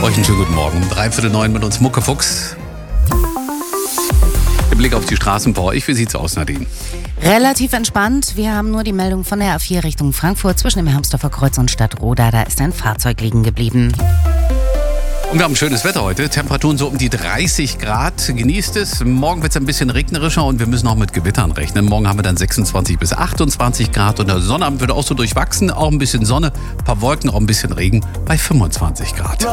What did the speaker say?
Euch einen schönen guten Morgen. 8:45 mit uns Muckefuchs. Der Blick auf die Straßen bei euch. Wie sieht's aus, Nadine? Relativ entspannt. Wir haben nur die Meldung von der A4 Richtung Frankfurt zwischen dem Hermsdorfer Kreuz und Stadtroda. Da ist ein Fahrzeug liegen geblieben. Und wir haben schönes Wetter heute. Temperaturen so um die 30 Grad. Genießt es. Morgen wird es ein bisschen regnerischer und wir müssen auch mit Gewittern rechnen. Morgen haben wir dann 26 bis 28 Grad und der Sonnabend wird auch so durchwachsen. Auch ein bisschen Sonne, ein paar Wolken, auch ein bisschen Regen bei 25 Grad.